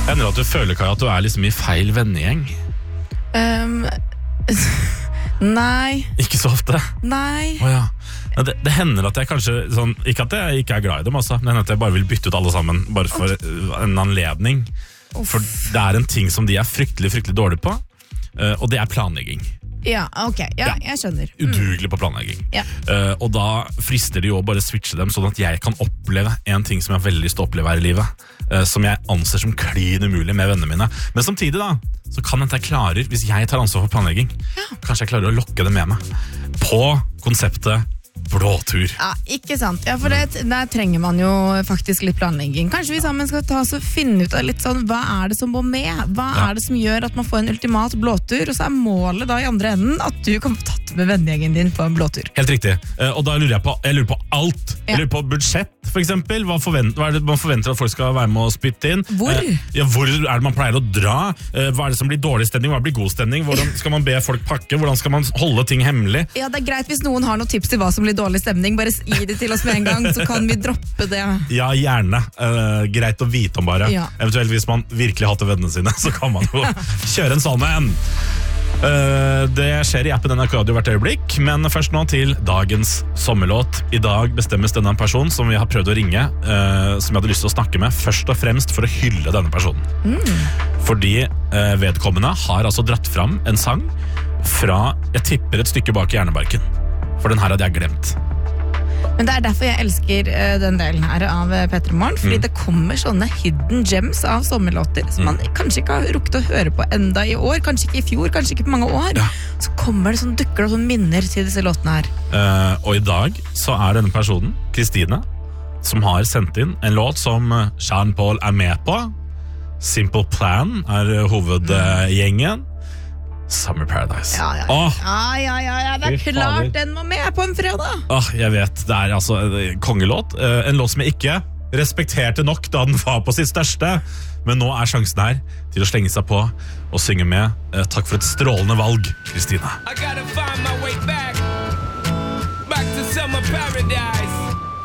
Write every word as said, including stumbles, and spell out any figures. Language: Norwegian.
Hender det at du føler, Kaja, at du er liksom i feil vennegjeng? Um, nei. Ikke så ofte? Nei. Å ja. Det, det hender at jeg kanskje sånn, ikke at jeg ikke er glad i dem altså, men at jeg bare vil bytte ut alle sammen bare for en anledning. For det er en ting som de er fryktelig, fryktelig dårlige på, og det er planlegging. Ja, ok, ja, jeg skjønner. mm. Udugelig på planlegging. Ja. uh, Og da frister de jo å bare switche dem, sånn at jeg kan oppleve en ting som jeg har veldig lyst til å oppleve her i livet, uh, som jeg anser som klin umulig med vennene mine. Men samtidig da, så kan jeg klare, hvis jeg tar ansvar for planlegging, ja. Kanskje jeg klarer å lokke det med meg på konseptet blåtur. Ja, ikke sant. Ja, for det, der trenger man jo faktisk litt planlegging. Kanskje vi sammen skal ta oss og finne ut av litt sånn, hva er det som må med? Hva ja. Er det som gjør at man får en ultimat blåtur? Og så er målet da i andre enden at du kan få tatt med vennegjengen din på en blåtur. Helt riktig. Og da lurer jeg på, jeg lurer på alt. Ja. Jeg lurer på budsjett, for eksempel. Hva, forvent, hva er det man forventer at folk skal være med å spytte inn? Hvor? Eh, ja, hvor er det man pleier å dra? Eh, hva er det som blir dårlig stemning? Hva blir god stemning? Hvordan skal man be folk pakke? Hvordan skal man holde ting hemmelig? Ja, det er greit hvis noen har noen tips til hva som blir dårlig stemning. Bare gi det til oss med en gang, så kan vi droppe det. Ja, gjerne. Uh, greit å vite om bare. Ja. Eventuelt hvis man virkelig hater vennene sine, så kan man jo kjøre en sånn en. Uh, det skjer i appen N R K Radio hvert øyeblikk, men først nå til dagens sommerlåt. I dag bestemmes denne person som vi har prøvd å ringe, uh, som jeg hadde lyst til å snakke med, først og fremst for å hylle denne personen. Mm. Fordi uh, vedkommende har altså dratt fram en sang fra, jeg tipper et stykke bak i hjernebarken. For den her hadde jeg glemt. Men det er derfor jeg elsker uh, den delen her av uh, P tre Morgen, fordi mm. det kommer sånne hidden gems av sommerlåter som man mm. kanskje ikke har rukket å høre på enda i år, kanskje ikke i fjor, kanskje ikke på mange år. Ja. Så kommer det sånn dukker og sånn minner til disse låtene her. Uh, og i dag så er denne personen, Kristine, som har sendt inn en låt som Sean Paul er med på. Simple Plan er hovedgjengen. Summer Paradise. Ja, ja, ja. Åh, ja, ja, ja, ja. Det er klart fader. Den var med på en fredag. Åh, jeg vet, det er altså en kongelåt. En låt som jeg ikke respekterte nok da den var på sitt største. Men nå er sjansen her til å slenge seg på og synge med. Takk for et strålende valg, Kristine. I gotta find my way back. Back to Summer Paradise.